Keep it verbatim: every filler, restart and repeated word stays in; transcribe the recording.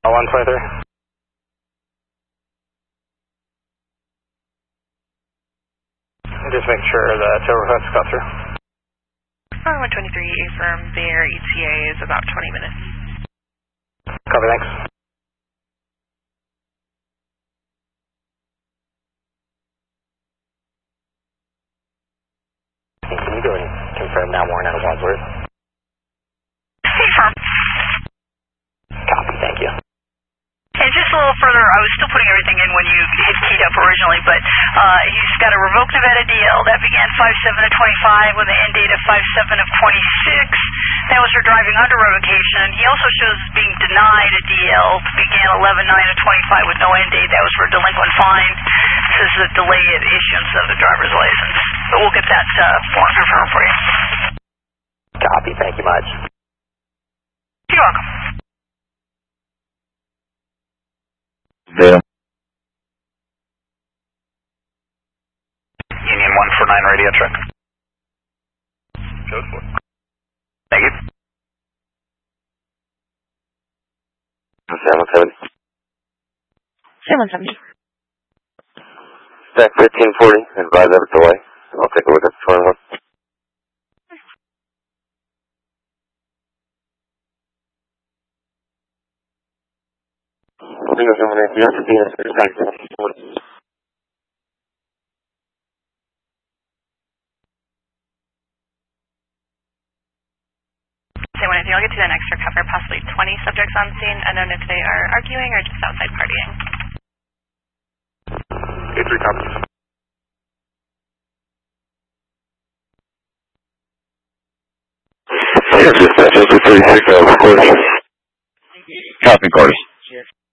one twenty-three. Just make sure the tow request got through. Uh, one twenty-three, affirm their E T A is about twenty minutes. Copy, thanks. Can you go and confirm now more out of Wadsworth? Affirm. Copy, thank you. And just a little further, I was still putting everything in when you hit keyed up originally, but uh, he's got a revoked Nevada D L that began five seven of twenty-five with an end date of five seven of twenty-six. That was for driving under revocation. He also shows being denied a D L, began eleven nine of twenty-five with no end date. That was for delinquent fine. This is a delayed issuance of the driver's license. But we'll get that uh, form confirmed for you. Copy, thank you much. You're welcome. Data. Union one four nine radio truck. Code four. Thank you. seven seven. seven seventy. Stack fifteen forty, advise of delay. I'll take a look at the phone. Say when I'll get to an extra cover, possibly twenty subjects on scene. Unknown if they are arguing or just outside partying. eight three copies. Yes, dispatch, three six, of course. Copy, Cordy.